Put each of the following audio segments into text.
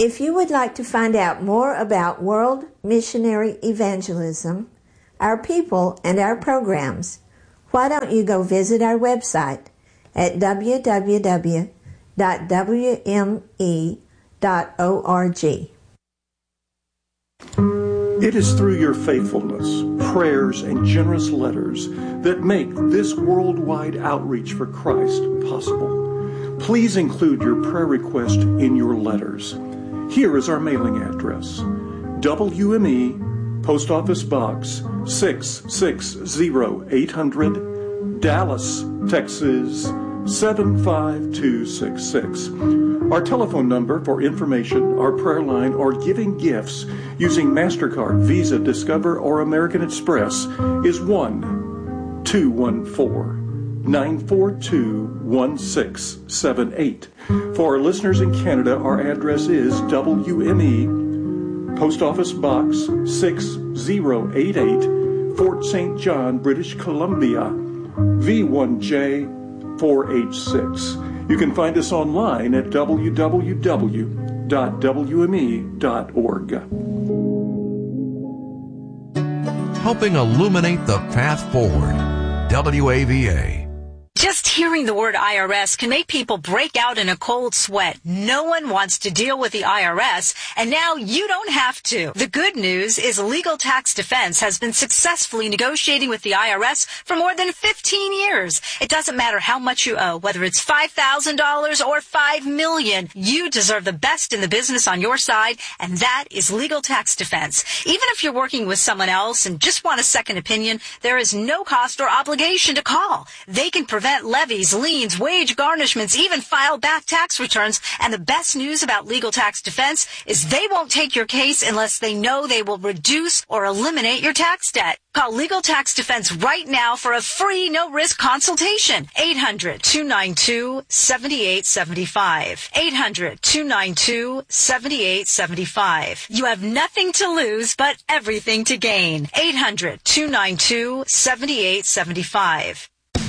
If you would like to find out more about World Missionary Evangelism, our people, and our programs, why don't you go visit our website at www.wme.org. It is through your faithfulness, prayers, and generous letters that make this worldwide outreach for Christ possible. Please include your prayer request in your letters. Here is our mailing address: WME, Post Office Box 660-800, Dallas, Texas 75266. Our telephone number for information, our prayer line, or giving gifts using MasterCard, Visa, Discover, or American Express is 1-214-942-1678. For our listeners in Canada, our address is WME, Post Office Box 6088, Fort St. John, British Columbia, V1J4H6. You can find us online at www.wme.org. Helping illuminate the path forward. WAVA. Just hearing the word IRS can make people break out in a cold sweat. No one wants to deal with the IRS, and now you don't have to. The good news is Legal Tax Defense has been successfully negotiating with the IRS for more than 15 years. It doesn't matter how much you owe, whether it's $5,000 or $5 million. You deserve the best in the business on your side, and that is Legal Tax Defense. Even if you're working with someone else and just want a second opinion, there is no cost or obligation to call. They can prevent levies, liens, wage garnishments, even file back tax returns. And the best news about Legal Tax Defense is they won't take your case unless they know they will reduce or eliminate your tax debt. Call Legal Tax Defense right now for a free, no-risk consultation. 800-292-7875. 800-292-7875. You have nothing to lose, but everything to gain. 800-292-7875.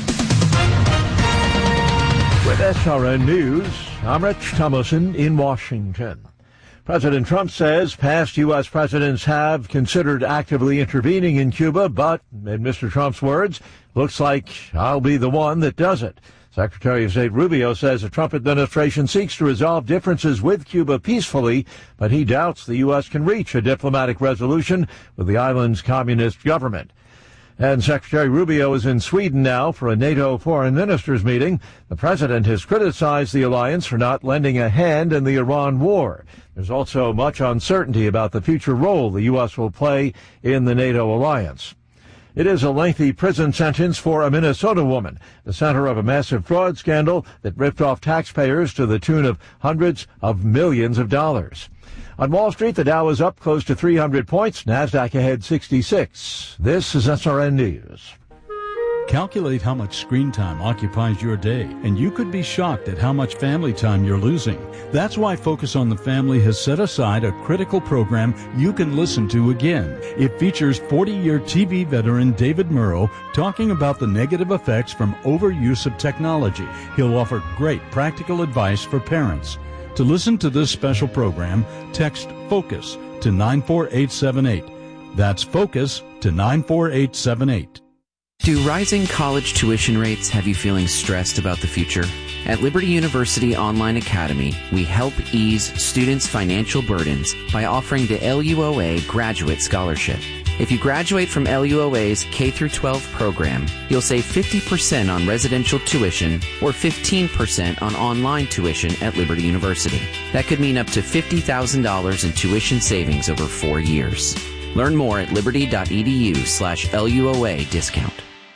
With SRN News, I'm Rich Thomason in Washington. President Trump says past U.S. presidents have considered actively intervening in Cuba, but, in Mr. Trump's words, looks like I'll be the one that does it. Secretary of State Rubio says the Trump administration seeks to resolve differences with Cuba peacefully, but he doubts the U.S. can reach a diplomatic resolution with the island's communist government. And Secretary Rubio is in Sweden now for a NATO foreign ministers meeting. The president has criticized the alliance for not lending a hand in the Iran war. There's also much uncertainty about the future role the U.S. will play in the NATO alliance. It is a lengthy prison sentence for a Minnesota woman, the center of a massive fraud scandal that ripped off taxpayers to the tune of hundreds of millions of dollars. On Wall Street, the Dow is up close to 300 points. NASDAQ ahead 66. This is SRN News. Calculate how much screen time occupies your day, and you could be shocked at how much family time you're losing. That's why Focus on the Family has set aside a critical program you can listen to again. It features 40-year TV veteran David Murrow talking about the negative effects from overuse of technology. He'll offer great practical advice for parents. To listen to this special program, text FOCUS to 94878. That's FOCUS to 94878. Do rising college tuition rates have you feeling stressed about the future? At Liberty University Online Academy, we help ease students' financial burdens by offering the LUOA Graduate Scholarship. If you graduate from LUOA's K-12 program, you'll save 50% on residential tuition or 15% on online tuition at Liberty University. That could mean up to $50,000 in tuition savings over 4 years. Learn more at liberty.edu/LUOA discount.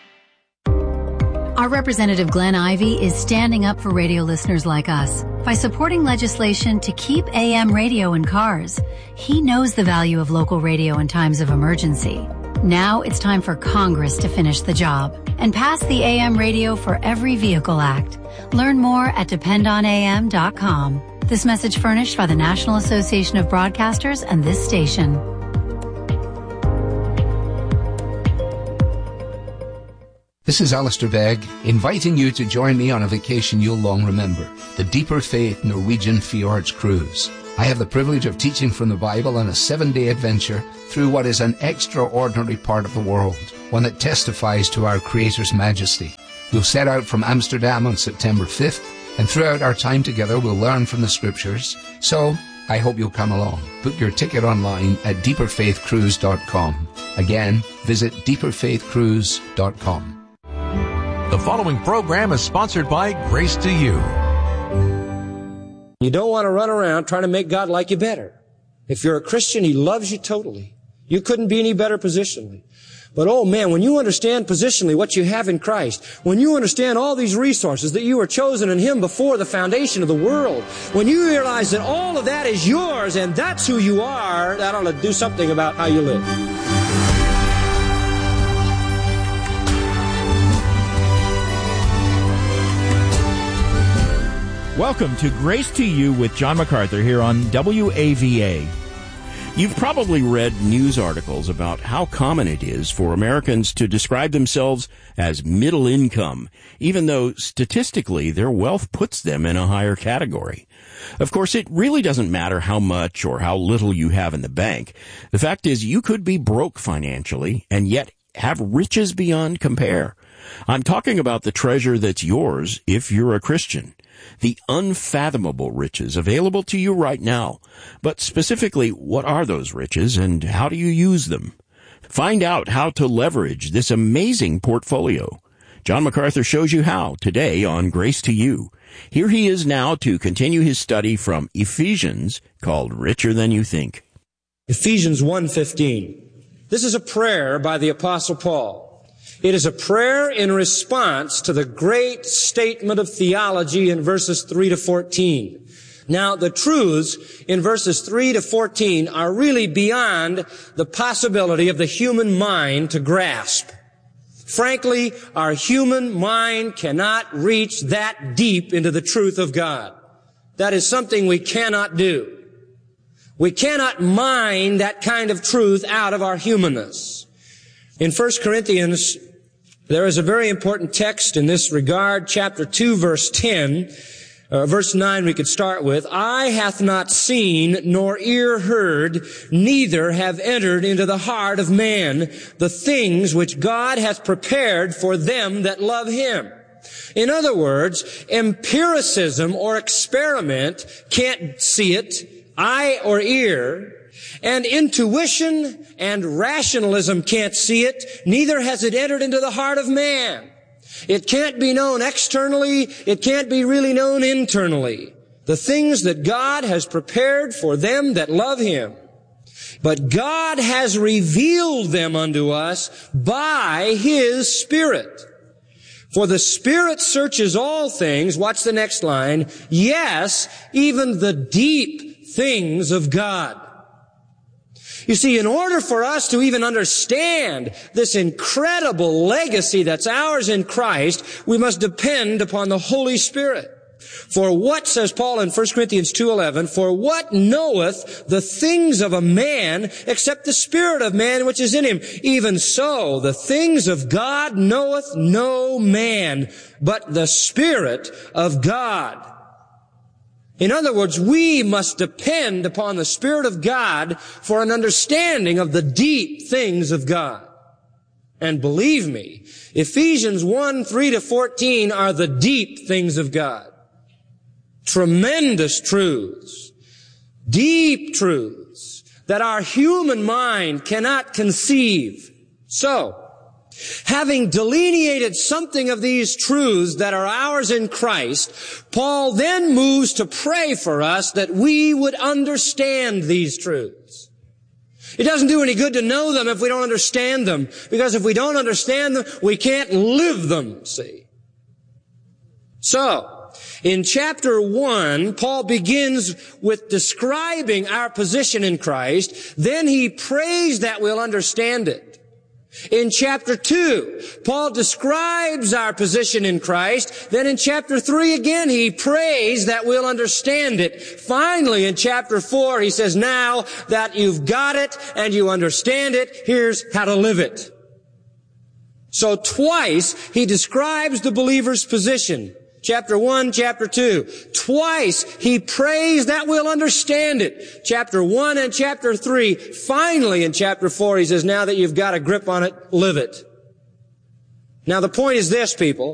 Our Representative Glenn Ivey is standing up for radio listeners like us by supporting legislation to keep AM radio in cars. He knows the value of local radio in times of emergency. Now it's time for Congress to finish the job and pass the AM Radio for Every Vehicle Act. Learn more at dependonam.com. This message furnished by the National Association of Broadcasters and this station. This is Alistair Begg, inviting you to join me on a vacation you'll long remember, the Deeper Faith Norwegian Fjords Cruise. I have the privilege of teaching from the Bible on a 7-day adventure through what is an extraordinary part of the world, one that testifies to our Creator's majesty. We'll set out from Amsterdam on September 5th, and throughout our time together we'll learn from the Scriptures. So, I hope you'll come along. Book your ticket online at deeperfaithcruise.com. Again, visit deeperfaithcruise.com. The following program is sponsored by Grace to You. You don't want to run around trying to make God like you better. If you're a Christian, He loves you totally. You couldn't be any better positionally. But oh man, when you understand positionally what you have in Christ, when you understand all these resources that you were chosen in Him before the foundation of the world, when you realize that all of that is yours and that's who you are, that ought to do something about how you live. Welcome to Grace to You with John MacArthur here on WAVA. You've probably read news articles about how common it is for Americans to describe themselves as middle income, even though statistically their wealth puts them in a higher category. Of course, it really doesn't matter how much or how little you have in the bank. The fact is you could be broke financially and yet have riches beyond compare. I'm talking about the treasure that's yours if you're a Christian. The unfathomable riches available to you right now. But specifically, what are those riches and how do you use them? Find out how to leverage this amazing portfolio. John MacArthur shows you how today on Grace to You. Here he is now to continue his study from Ephesians called Richer Than You Think. Ephesians 1:15. This is a prayer by the Apostle Paul. It is a prayer in response to the great statement of theology in verses 3 to 14. Now, the truths in verses 3 to 14 are really beyond the possibility of the human mind to grasp. Frankly, our human mind cannot reach that deep into the truth of God. That is something we cannot do. We cannot mine that kind of truth out of our humanness. In 1 Corinthians, there is a very important text in this regard, chapter 2, verse 10. Verse 9 we could start with. Eye hath not seen, nor ear heard, neither have entered into the heart of man the things which God hath prepared for them that love Him. In other words, empiricism or experiment can't see it, eye or ear, and intuition and rationalism can't see it, neither has it entered into the heart of man. It can't be known externally, it can't be really known internally. The things that God has prepared for them that love Him. But God has revealed them unto us by His Spirit. For the Spirit searches all things, watch the next line, yes, even the deep things of God. You see, in order for us to even understand this incredible legacy that's ours in Christ, we must depend upon the Holy Spirit. For what, says Paul in 1 Corinthians 2:11, for what knoweth the things of a man except the Spirit of man which is in him? Even so, the things of God knoweth no man, but the Spirit of God. In other words, we must depend upon the Spirit of God for an understanding of the deep things of God. And believe me, Ephesians 1:3 to 14 are the deep things of God. Tremendous truths, deep truths that our human mind cannot conceive. So, having delineated something of these truths that are ours in Christ, Paul then moves to pray for us that we would understand these truths. It doesn't do any good to know them if we don't understand them, because if we don't understand them, we can't live them, see. So, in chapter 1, Paul begins with describing our position in Christ. Then he prays that we'll understand it. In chapter 2, Paul describes our position in Christ. Then in chapter 3 again, he prays that we'll understand it. Finally, in chapter 4, he says, now that you've got it and you understand it, here's how to live it. So twice, he describes the believer's position. Chapter 1, chapter 2. Twice he prays that we'll understand it. Chapter 1 and chapter 3. Finally in chapter 4 he says, now that you've got a grip on it, live it. Now the point is this, people.